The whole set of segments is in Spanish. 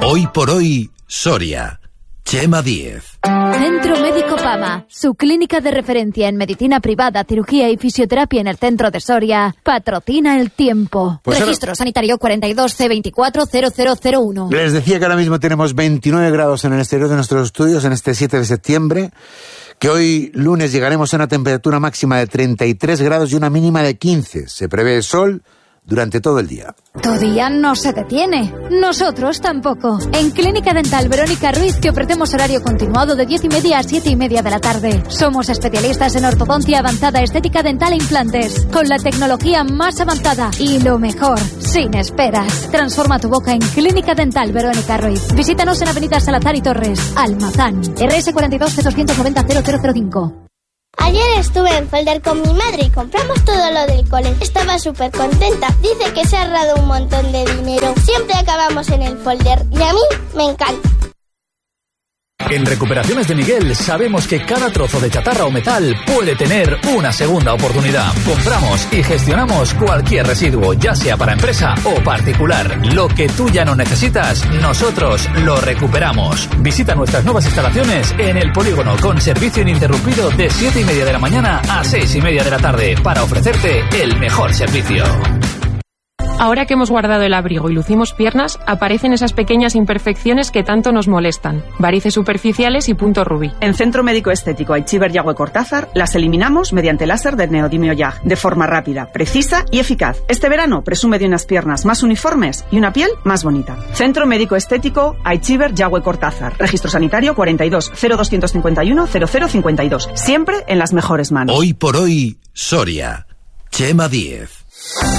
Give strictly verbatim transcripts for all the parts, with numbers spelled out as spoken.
Hoy por hoy, Soria. Chema Díez. Centro Médico Pama, su clínica de referencia en medicina privada, cirugía y fisioterapia en el centro de Soria, patrocina el tiempo. Pues Registro ahora... sanitario cuarenta y dos C veinticuatro cero cero cero uno. Les decía que ahora mismo tenemos veintinueve grados en el exterior de nuestros estudios en este siete de septiembre, que hoy lunes llegaremos a una temperatura máxima de treinta y tres grados y una mínima de quince. Se prevé sol durante todo el día. Tu día no se detiene. Nosotros tampoco. En Clínica Dental Verónica Ruiz te ofrecemos horario continuado de diez y media a siete y media de la tarde. Somos especialistas en ortodoncia avanzada, estética dental e implantes, con la tecnología más avanzada y lo mejor, sin esperas. Transforma tu boca en Clínica Dental Verónica Ruiz. Visítanos en Avenida Salazar y Torres, Almazán, R S cuarenta y dos C doscientos noventa cero cero cero cinco. Ayer estuve en Folder con mi madre y compramos todo lo del cole. Estaba súper contenta. Dice que se ha ahorrado un montón de dinero. Siempre acabamos en el Folder y a mí me encanta. En Recuperaciones de Miguel sabemos que cada trozo de chatarra o metal puede tener una segunda oportunidad. Compramos y gestionamos cualquier residuo, ya sea para empresa o particular. Lo que tú ya no necesitas, nosotros lo recuperamos. Visita nuestras nuevas instalaciones en el polígono con servicio ininterrumpido de siete y media de la mañana a seis y media de la tarde para ofrecerte el mejor servicio. Ahora que hemos guardado el abrigo y lucimos piernas, aparecen esas pequeñas imperfecciones que tanto nos molestan. Varices superficiales y punto rubí. En Centro Médico Estético Aichiber Yagüe Cortázar las eliminamos mediante láser de neodimio YAG, de forma rápida, precisa y eficaz. Este verano presume de unas piernas más uniformes y una piel más bonita. Centro Médico Estético Aichiber Yagüe Cortázar. Registro sanitario cuarenta y dos cero doscientos cincuenta y uno cero cero cincuenta y dos. Siempre en las mejores manos. Hoy por hoy, Soria. Chema Díez.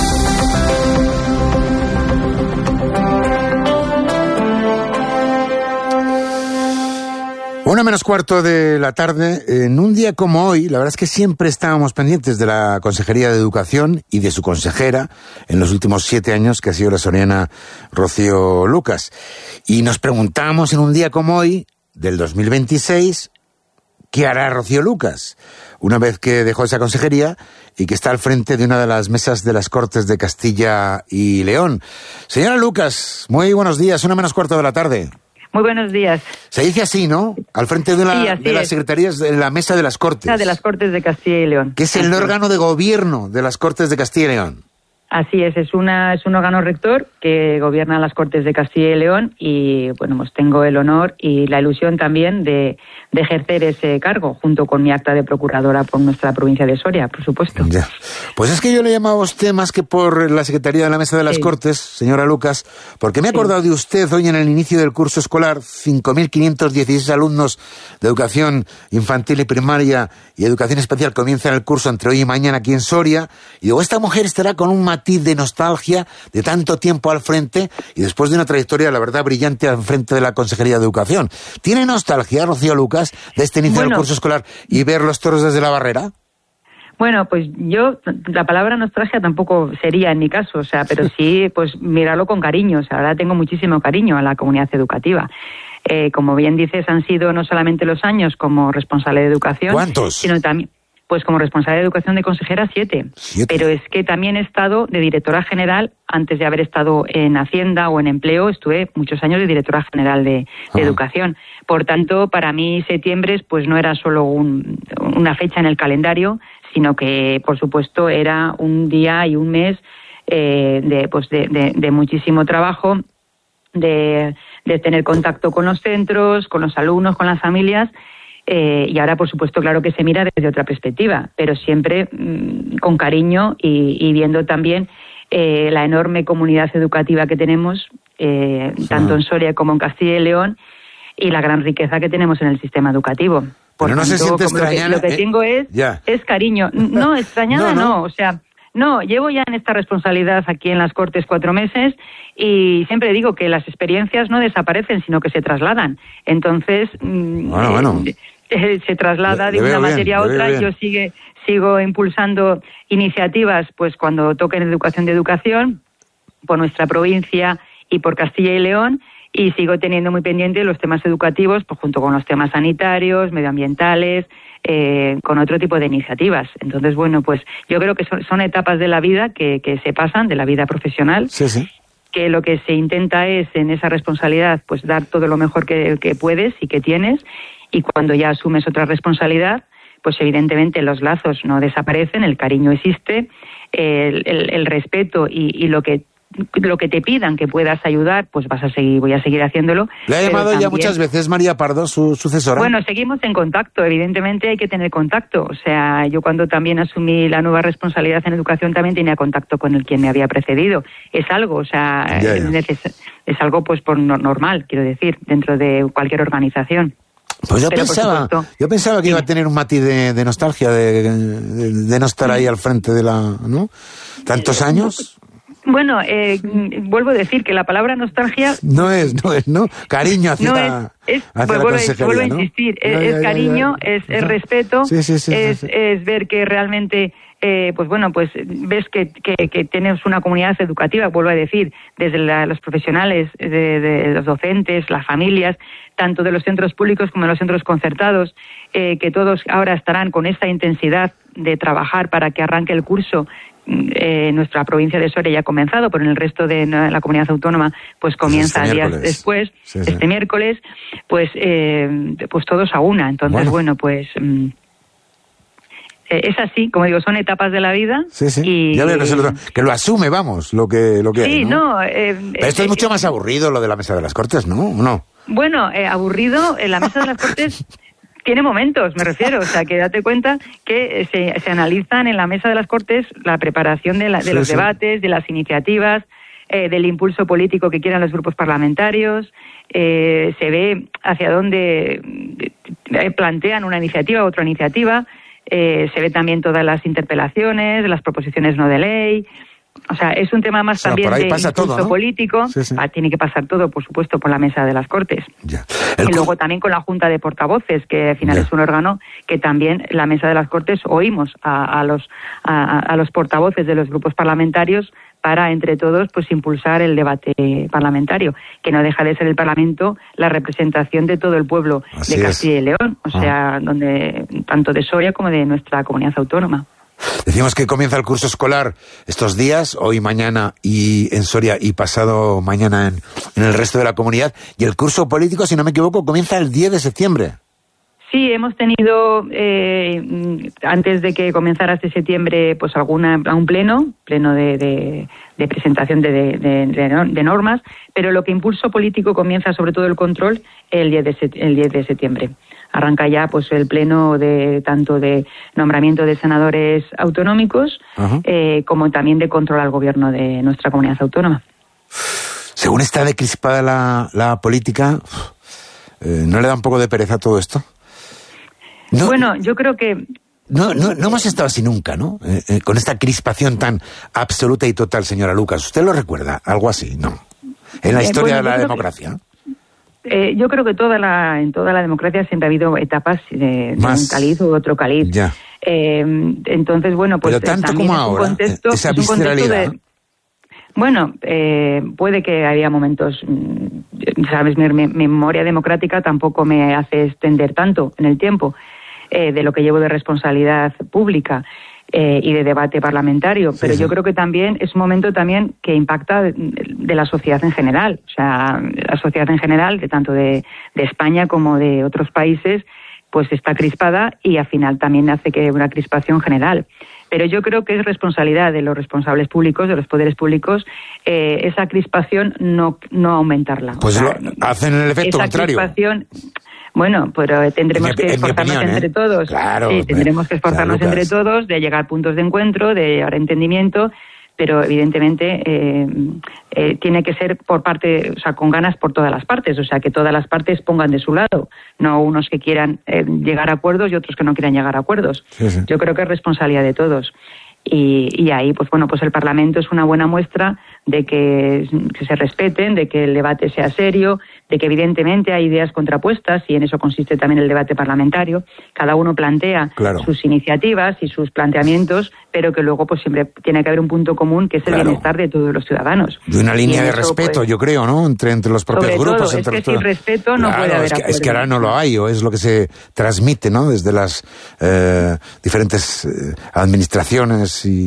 Una menos cuarto de la tarde, en un día como hoy, la verdad es que siempre estábamos pendientes de la Consejería de Educación y de su consejera en los últimos siete años, que ha sido la soriana Rocío Lucas. Y nos preguntamos en un día como hoy, del dos mil veintiséis, ¿qué hará Rocío Lucas? Una vez que dejó esa consejería y que está al frente de una de las mesas de las Cortes de Castilla y León. Señora Lucas, muy buenos días, una menos cuarto de la tarde. Muy buenos días. Se dice así, ¿no? Al frente de, la, sí, de las secretarías de la Mesa de las Cortes. De las Cortes de Castilla y León. Que es el así órgano es. de gobierno de las Cortes de Castilla y León. Así es, es, una, es un órgano rector que gobierna las Cortes de Castilla y León y, bueno, pues tengo el honor y la ilusión también de, de ejercer ese cargo junto con mi acta de procuradora por nuestra provincia de Soria, por supuesto. Ya. Pues es que yo le llamaba a usted más que por la Secretaría de la Mesa de las sí. Cortes, señora Lucas, porque me he acordado sí. de usted hoy en el inicio del curso escolar, cinco mil quinientos dieciséis alumnos de educación infantil y primaria y educación especial comienzan el curso entre hoy y mañana aquí en Soria, y digo, esta mujer estará con un matiz de nostalgia de tanto tiempo al frente y después de una trayectoria, la verdad, brillante al frente de la Consejería de Educación. ¿Tiene nostalgia, Rocío Lucas, de este inicio bueno, del curso escolar y ver los toros desde la barrera? Bueno, pues yo, la palabra nostalgia tampoco sería en mi caso, o sea, pero sí, pues mirarlo con cariño, o sea, ahora tengo muchísimo cariño a la comunidad educativa. Eh, como bien dices, han sido no solamente los años como responsable de educación, ¿cuántos? Sino también, pues como responsable de educación de consejera, siete. ¿Siete? Pero es que también he estado de directora general, antes de haber estado en Hacienda o en Empleo, estuve muchos años de directora general de, de educación. Por tanto, para mí septiembre pues no era solo un, una fecha en el calendario, sino que, por supuesto, era un día y un mes eh, de, pues de, de, de muchísimo trabajo, de, de tener contacto con los centros, con los alumnos, con las familias. Eh, y ahora, por supuesto, claro que se mira desde otra perspectiva, pero siempre mmm, con cariño y, y viendo también eh, la enorme comunidad educativa que tenemos, eh, sí. tanto en Soria como en Castilla y León, y la gran riqueza que tenemos en el sistema educativo. Por pero no tanto, se siente extrañada. Lo que, lo que eh, tengo es, es cariño. No, extrañada no, no, no, o sea... No, llevo ya en esta responsabilidad aquí en las Cortes cuatro meses y siempre digo que las experiencias no desaparecen, sino que se trasladan. Entonces, bueno, bueno. Eh, se traslada de una materia a otra y yo sigue, sigo impulsando iniciativas, pues cuando toquen educación de educación, por nuestra provincia y por Castilla y León, y sigo teniendo muy pendiente los temas educativos, pues junto con los temas sanitarios, medioambientales, Eh, con otro tipo de iniciativas. Entonces, bueno, pues yo creo que son, son etapas de la vida que, que se pasan, de la vida profesional, sí, sí. que lo que se intenta es en esa responsabilidad pues dar todo lo mejor que, que puedes y que tienes, y cuando ya asumes otra responsabilidad, pues evidentemente los lazos no desaparecen, el cariño existe, el, el, el respeto y, y lo que lo que te pidan que puedas ayudar, pues vas a seguir, voy a seguir haciéndolo. Le ha llamado también, ya muchas veces María Pardo, su sucesora. Bueno, seguimos en contacto, evidentemente hay que tener contacto. O sea, yo cuando también asumí la nueva responsabilidad en educación también tenía contacto con el quien me había precedido. Es algo, o sea, ya, ya. Es, neces- es algo pues por normal, quiero decir, dentro de cualquier organización. Pues yo Pero, pensaba, por supuesto, yo pensaba que sí. iba a tener un matiz de, de nostalgia, de, de, de no estar ahí al frente de la, ¿no? ¿Tantos años? Bueno, eh, vuelvo a decir que la palabra nostalgia... No es, no es, ¿no? Cariño hacia, no es, es hacia pues la vuelvo, consejería, vuelvo a ¿no? insistir, Ya, es, ya, es ya, cariño, ya. es, es Ajá. respeto, Sí, sí, sí, es, sí, sí. es ver que realmente... Eh, pues bueno, pues ves que, que, que tienes una comunidad educativa, vuelvo a decir, desde la, los profesionales, de, de los docentes, las familias, tanto de los centros públicos como de los centros concertados, eh, que todos ahora estarán con esta intensidad de trabajar para que arranque el curso. Eh, nuestra provincia de Soria ya ha comenzado, pero en el resto de la comunidad autónoma pues comienza este días miércoles. después, Sí, sí. este miércoles, pues eh, pues todos a una. Entonces, Bueno. bueno, pues... Mm, es así, como digo, son etapas de la vida. Sí, sí. Y, Ya veo que, se lo, que lo asume, vamos, lo que, lo que sí, hay, ¿no? no. Eh, Pero esto eh, es mucho más aburrido, lo de la mesa de las Cortes, ¿no? ¿O no? Bueno, eh, aburrido, en la mesa de las Cortes tiene momentos, me refiero. O sea, que date cuenta que eh, se, se analizan en la mesa de las Cortes la preparación de, la, de Sí, los sí. debates, de las iniciativas, eh, del impulso político que quieran los grupos parlamentarios. Eh, se ve hacia dónde eh, plantean una iniciativa u otra iniciativa. Eh, se ve también todas las interpelaciones, las proposiciones no de ley. O sea, es un tema más O sea, también por ahí de pasa impulso todo, ¿no? político. Sí, sí. Ah, tiene que pasar todo, por supuesto, por la mesa de las Cortes. Ya. Y El cu- luego también con la Junta de Portavoces, que al final Ya. es un órgano que también la mesa de las Cortes oímos a, a los a, a los portavoces de los grupos parlamentarios para, entre todos, pues impulsar el debate parlamentario, que no deja de ser el Parlamento la representación de todo el pueblo Así de es. Castilla y León, o Ah. sea, donde tanto de Soria como de nuestra comunidad autónoma. Decimos que comienza el curso escolar estos días, hoy, mañana y en Soria y pasado mañana en, en el resto de la comunidad. Y el curso político, si no me equivoco, comienza el diez de septiembre. Sí, hemos tenido, eh, antes de que comenzara este septiembre, pues alguna un pleno, pleno de, de, de presentación de, de, de, de normas, pero lo que impulso político comienza sobre todo el control el diez de, set, el diez de septiembre. Arranca ya pues el pleno de tanto de nombramiento de senadores autonómicos eh, como también de control al gobierno de nuestra comunidad autónoma. Según está decrispada la, la política, eh, ¿no le da un poco de pereza todo esto? No, Bueno, yo creo que no, no, no hemos estado así nunca, ¿no? Eh, eh, con esta crispación tan absoluta y total, señora Lucas. ¿Usted lo recuerda? Algo así, ¿no? En la Eh, historia bueno, de la yo creo democracia. Eh, yo creo que toda la, en toda la democracia siempre ha habido etapas de, de Más- un caliz u otro caliz. Ya. Eh, entonces, bueno, pues Pero tanto también como es un ahora, contexto, esa es un contexto visceralidad. de... Bueno, eh, puede que había momentos, mm, sabes, mi, mi- mi memoria democrática tampoco me hace extender tanto en el tiempo eh, de lo que llevo de responsabilidad pública. Eh, y de debate parlamentario, Sí, pero sí. yo creo que también es un momento también que impacta de, de la sociedad en general, o sea, la sociedad en general, de tanto de, de España como de otros países, pues está crispada y al final también hace que una crispación general. Pero yo creo que es responsabilidad de los responsables públicos, de los poderes públicos, eh, esa crispación no, no aumentarla. Pues O sea, lo- hacen el efecto esa contrario. crispación, bueno, pero tendremos En mi- que en mi esforzarnos opinión, ¿eh? entre todos. Claro, Sí, tendremos que esforzarnos claro, entre Lucas. todos de llegar a puntos de encuentro, de llegar a entendimiento, pero evidentemente eh, eh, tiene que ser por parte, o sea, con ganas por todas las partes, o sea, que todas las partes pongan de su lado, no unos que quieran eh, llegar a acuerdos y otros que no quieran llegar a acuerdos. Sí, sí. Yo creo que es responsabilidad de todos. Y, y ahí, pues bueno, pues el Parlamento es una buena muestra de que, que se respeten, de que el debate sea serio, de que evidentemente hay ideas contrapuestas y en eso consiste también el debate parlamentario. Cada uno plantea Claro. sus iniciativas y sus planteamientos, pero que luego pues siempre tiene que haber un punto común que es el Claro. bienestar de todos los ciudadanos. De una Y línea en de eso, respeto, pues, yo creo, ¿no? Entre, entre los propios sobre grupos. todo, es entre que los- sin respeto no Claro, puede haber es que, es acuerdo. que ahora no lo hay, o es lo que se transmite, ¿no? Desde las eh, diferentes eh, administraciones y,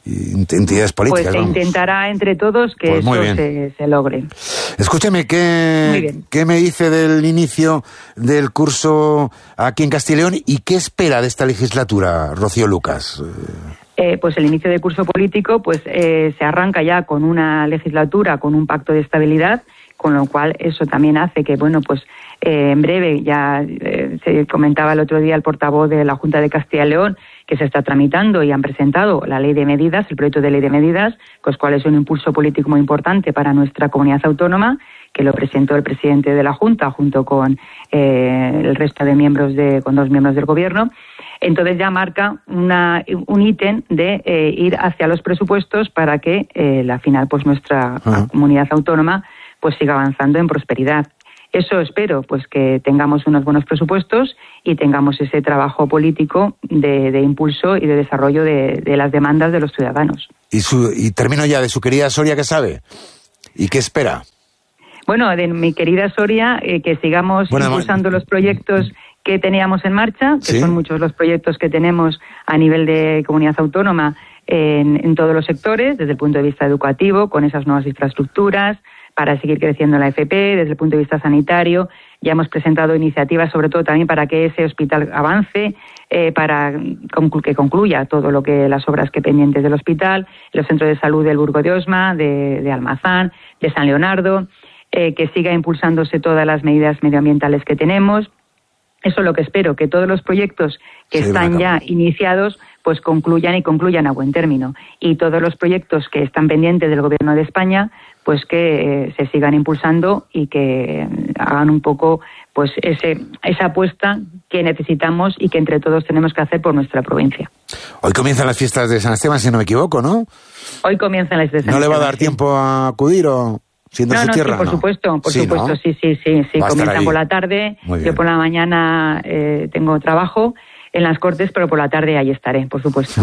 entidades políticas. Pues se vamos. intentará entre todos que pues eso se, se logre. Escúcheme, ¿qué, ¿qué me dice del inicio del curso aquí en Castilla y León y qué espera de esta legislatura, Rocío Lucas? Eh, pues el inicio del curso político pues eh, se arranca ya con una legislatura, con un pacto de estabilidad, con lo cual eso también hace que, bueno, pues eh, en breve, ya eh, se comentaba el otro día el portavoz de la Junta de Castilla y León, que se está tramitando y han presentado la ley de medidas, el proyecto de ley de medidas, los cuales es un impulso político muy importante para nuestra comunidad autónoma, que lo presentó el presidente de la Junta junto con eh, el resto de miembros, de, con dos miembros del Gobierno. Entonces ya marca una, un ítem de eh, ir hacia los presupuestos para que eh, al final pues nuestra uh-huh. comunidad autónoma pues siga avanzando en prosperidad. Eso espero, pues que tengamos unos buenos presupuestos y tengamos ese trabajo político de, de impulso y de desarrollo de, de las demandas de los ciudadanos. Y, su, y termino ya de su querida Soria, ¿qué sabe? ¿Y qué espera? Bueno, de mi querida Soria, eh, que sigamos bueno, impulsando los proyectos que teníamos en marcha, que ¿sí? son muchos los proyectos que tenemos a nivel de comunidad autónoma en, en todos los sectores, desde el punto de vista educativo, con esas nuevas infraestructuras, para seguir creciendo la F P, desde el punto de vista sanitario. Ya hemos presentado iniciativas, sobre todo también para que ese hospital avance, eh, para conclu- que concluya todo lo que las obras que pendientes del hospital, los centros de salud del Burgo de Osma, de, de Almazán, de San Leonardo, eh, que siga impulsándose todas las medidas medioambientales que tenemos. Eso es lo que espero, que todos los proyectos que sí, están ya iniciados pues concluyan y concluyan a buen término. Y todos los proyectos que están pendientes del Gobierno de España pues que eh, se sigan impulsando y que hagan un poco pues ese esa apuesta que necesitamos y que entre todos tenemos que hacer por nuestra provincia. Hoy comienzan las fiestas de San Esteban, si no me equivoco, ¿no? Hoy comienzan las fiestas de San Esteban. ¿No le va a dar sí. tiempo a acudir o siendo no, su no, tierra? Sí, por no, supuesto, por sí, supuesto, ¿no? sí, sí, sí, sí. Comienzan por la tarde. Yo por la mañana eh, tengo trabajo en las Cortes, pero por la tarde ahí estaré, por supuesto.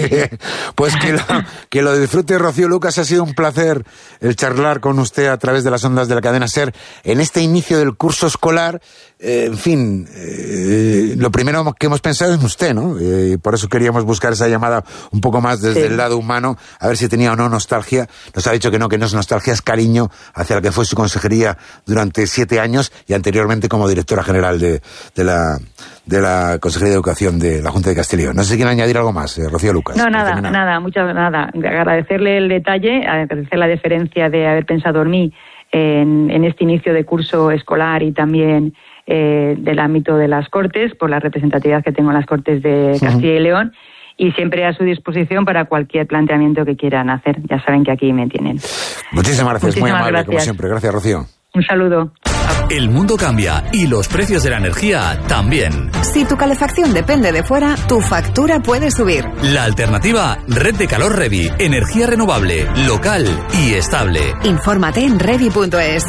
Pues que lo, que lo disfrute, Rocío Lucas. Ha sido un placer el charlar con usted a través de las ondas de la cadena SER en este inicio del curso escolar. Eh, en fin, eh, lo primero que hemos pensado es en usted, ¿no? Eh, por eso queríamos buscar esa llamada un poco más desde sí. el lado humano, a ver si tenía o no nostalgia. Nos ha dicho que no, que no es nostalgia, es cariño hacia la que fue su consejería durante siete años y anteriormente como directora general de, de la de la Consejería de Educación de la Junta de Castilla y León. No sé si quieren añadir algo más, eh, Rocío Lucas. No, nada, nada, muchas nada. Agradecerle el detalle, agradecer la deferencia de haber pensado en mí en, en este inicio de curso escolar y también eh, del ámbito de las Cortes, por la representatividad que tengo en las Cortes de Castilla y León, y siempre a su disposición para cualquier planteamiento que quieran hacer. Ya saben que aquí me tienen. Muchísimas gracias, Muchísimas muy amable, gracias. como siempre. Gracias, Rocío. Un saludo. El mundo cambia y los precios de la energía también. Si tu calefacción depende de fuera, tu factura puede subir. La alternativa, Red de Calor Revi. Energía renovable, local y estable. Infórmate en revi punto es.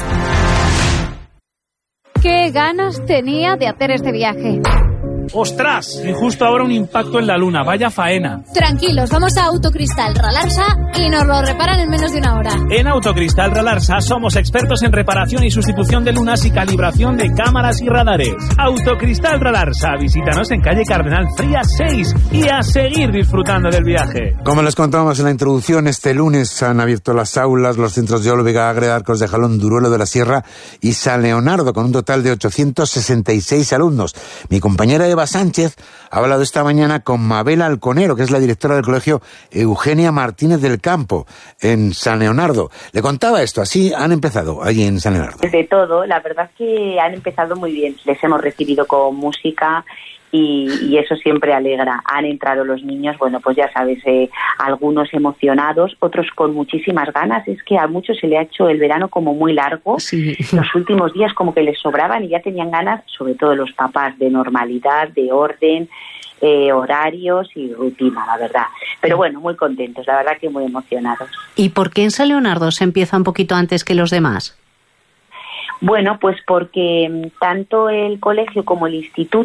¿Qué ganas tenía de hacer este viaje? ¡Ostras! Y justo ahora un impacto en la luna. ¡Vaya faena! Tranquilos, vamos a Autocristal Ralarsa y nos lo reparan en menos de una hora. En Autocristal Ralarsa somos expertos en reparación y sustitución de lunas y calibración de cámaras y radares. Autocristal Ralarsa. Visítanos en calle Cardenal Frías seis y a seguir disfrutando del viaje. Como les contábamos en la introducción, este lunes han abierto las aulas los centros de Olvega, Ágreda, Arcos de Jalón, Duruelo de la Sierra y San Leonardo, con un total de ochocientos sesenta y seis alumnos. Mi compañera Eva Sánchez ha hablado esta mañana con Mabel Alconero, que es la directora del colegio Eugenia Martínez del Campo, en San Leonardo. Le contaba esto, así han empezado allí en San Leonardo. De todo, la verdad es que han empezado muy bien. Les hemos recibido con música y, y eso siempre alegra. Han entrado los niños, bueno, pues ya sabes, eh, algunos emocionados, otros con muchísimas ganas. Es que a muchos se le ha hecho el verano como muy largo. Sí. Los últimos días como que les sobraban y ya tenían ganas, sobre todo los papás, de normalidad, de orden, eh, horarios y rutina, la verdad. Pero bueno, muy contentos, la verdad que muy emocionados. ¿Y por qué en San Leonardo se empieza un poquito antes que los demás? Bueno, pues porque tanto el colegio como el instituto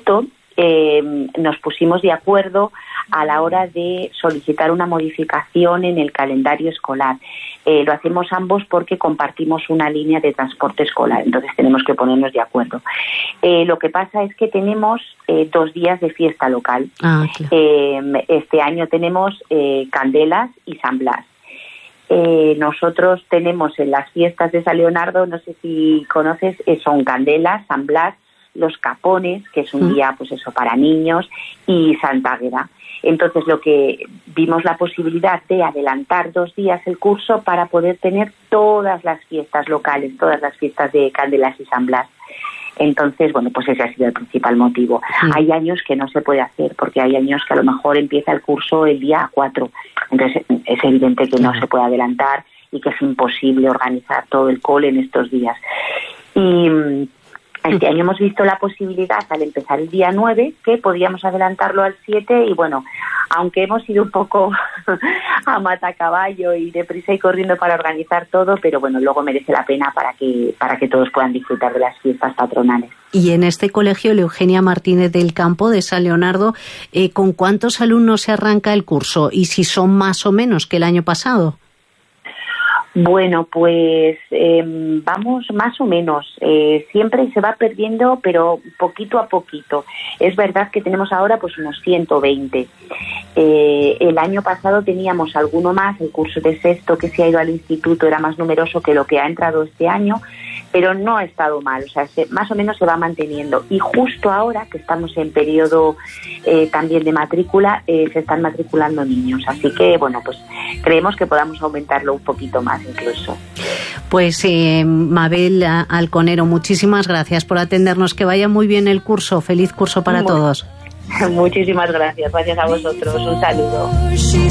eh, nos pusimos de acuerdo a la hora de solicitar una modificación en el calendario escolar. Eh, lo hacemos ambos porque compartimos una línea de transporte escolar, entonces tenemos que ponernos de acuerdo. Eh, lo que pasa es que tenemos eh, dos días de fiesta local. Ah, claro. Eh, este año tenemos eh, Candelas y San Blas. Eh, nosotros tenemos en las fiestas de San Leonardo, no sé si conoces, eh, son Candelas, San Blas, los Capones, que es un mm. día, pues eso, para niños, y Santa Águeda. Entonces, lo que vimos la posibilidad de adelantar dos días el curso para poder tener todas las fiestas locales, todas las fiestas de Candelas y San Blas. Entonces, bueno, pues ese ha sido el principal motivo. Sí. Hay años que no se puede hacer, porque hay años que a lo mejor empieza el curso el día cuatro. Entonces, es evidente que no se puede adelantar y que es imposible organizar todo el cole en estos días. Y este año hemos visto la posibilidad, al empezar el día nueve, que podíamos adelantarlo al siete y, bueno, aunque hemos ido un poco a matacaballo y deprisa y corriendo para organizar todo, pero bueno, luego merece la pena para que para que todos puedan disfrutar de las fiestas patronales. Y en este colegio, la Eugenia Martínez del Campo de San Leonardo, eh, ¿con cuántos alumnos se arranca el curso? ¿Y si son más o menos que el año pasado? Bueno, pues eh, vamos más o menos. Eh, siempre se va perdiendo, pero poquito a poquito. Es verdad que tenemos ahora pues unos ciento veinte. Eh, el año pasado teníamos alguno más. El curso de sexto que se ha ido al instituto era más numeroso que lo que ha entrado este año, pero no ha estado mal. O sea, se, más o menos se va manteniendo. Y justo ahora, que estamos en periodo eh, también de matrícula, eh, se están matriculando niños. Así que, bueno, pues creemos que podamos aumentarlo un poquito más incluso. Pues eh, Mabel Alconero, muchísimas gracias por atendernos. Que vaya muy bien el curso. Feliz curso para muy, todos. Muchísimas gracias. Gracias a vosotros. Un saludo.